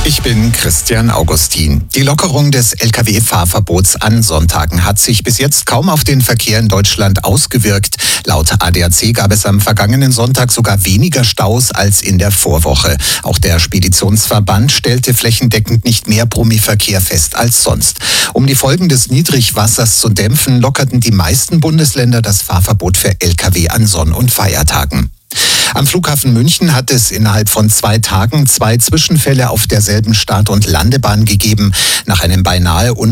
Ich bin Christian Augustin. Die Lockerung des Lkw-Fahrverbots an Sonntagen hat sich bis jetzt kaum auf den Verkehr in Deutschland ausgewirkt. Laut ADAC gab es am vergangenen Sonntag sogar weniger Staus als in der Vorwoche. Auch der Speditionsverband stellte flächendeckend nicht mehr Brummverkehr fest als sonst. Um die Folgen des Niedrigwassers zu dämpfen, lockerten die meisten Bundesländer das Fahrverbot für Lkw an Sonn- und Feiertagen. Am Flughafen München hat es innerhalb von 2 Tagen 2 Zwischenfälle auf derselben Start- und Landebahn gegeben. Nach einem beinahe